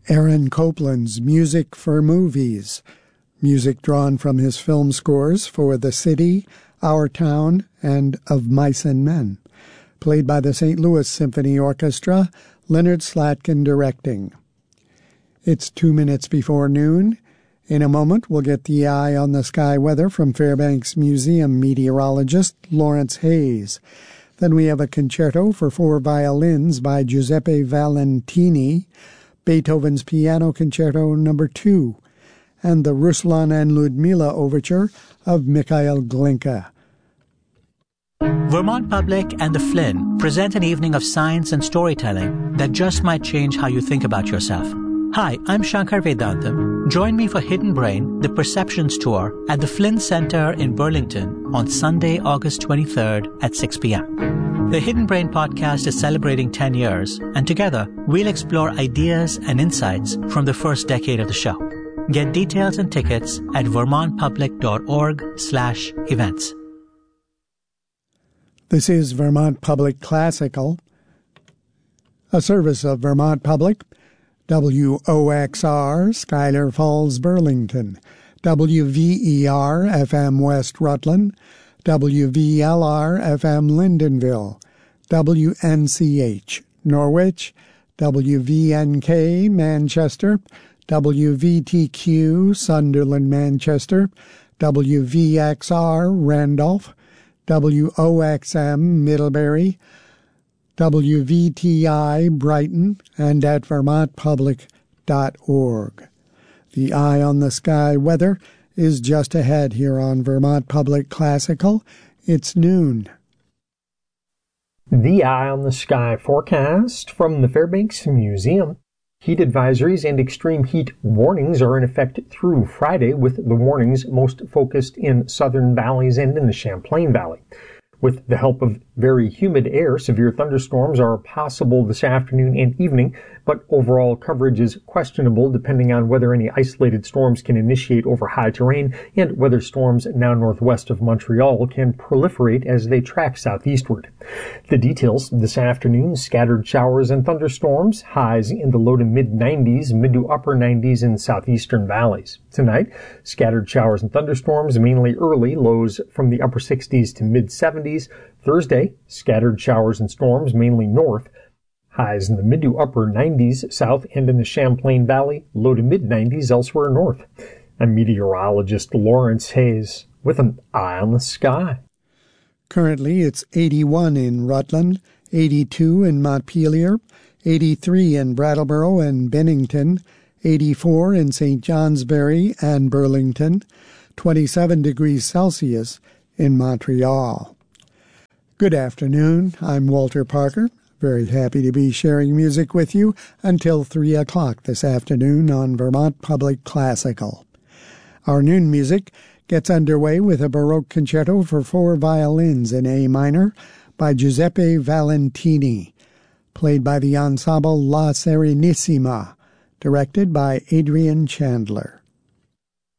Aaron Copland's Music for Movies, music drawn from his film scores for The City, Our Town, and Of Mice and Men, played by the St. Louis Symphony Orchestra, Leonard Slatkin directing. It's 2 minutes before noon. In a moment, we'll get the eye on the sky weather from Fairbanks Museum meteorologist Lawrence Hayes. Then we have a concerto for 4 violins by Giuseppe Valentini, Beethoven's Piano Concerto No. 2, and the Ruslan and Ludmila Overture of Mikhail Glinka. Vermont Public and the Flynn present an evening of science and storytelling that just might change how you think about yourself. Hi, I'm Shankar Vedantam. Join me for Hidden Brain, the Perceptions Tour at the Flynn Center in Burlington on Sunday, August 23rd at 6 p.m. The Hidden Brain podcast is celebrating 10 years, and together we'll explore ideas and insights from the first decade of the show. Get details and tickets at vermontpublic.org/events. This is Vermont Public Classical, a service of Vermont Public, WOXR, Schuyler Falls, Burlington, WVER, FM West Rutland, WVLR, FM Lindenville, WNCH, Norwich, WVNK, Manchester, WVTQ, Sunderland, Manchester, WVXR, Randolph, WOXM, Middlebury, WVTI, Brighton, and at vermontpublic.org. The Eye on the Sky weather is just ahead here on Vermont Public Classical. It's noon. The Eye on the Sky forecast from the Fairbanks Museum. Heat advisories and extreme heat warnings are in effect through Friday, with the warnings most focused in southern valleys and in the Champlain Valley. With the help of very humid air, severe thunderstorms are possible this afternoon and evening, but overall coverage is questionable depending on whether any isolated storms can initiate over high terrain and whether storms now northwest of Montreal can proliferate as they track southeastward. The details this afternoon: scattered showers and thunderstorms, highs in the low to mid-90s, mid to upper 90s in southeastern valleys. Tonight, scattered showers and thunderstorms, mainly early, lows from the upper 60s to mid-70s. Thursday, scattered showers and storms, mainly north, highs in the mid to upper 90s south and in the Champlain Valley, low to mid-90s elsewhere north. I'm meteorologist Lawrence Hayes with an eye on the sky. Currently, it's 81 in Rutland, 82 in Montpelier, 83 in Brattleboro and Bennington, 84 in St. Johnsbury and Burlington, 27 degrees Celsius in Montreal. Good afternoon. I'm Walter Parker. Very happy to be sharing music with you until 3 o'clock this afternoon on Vermont Public Classical. Our noon music gets underway with a Baroque concerto for 4 violins in A minor by Giuseppe Valentini, played by the ensemble La Serenissima, directed by Adrian Chandler.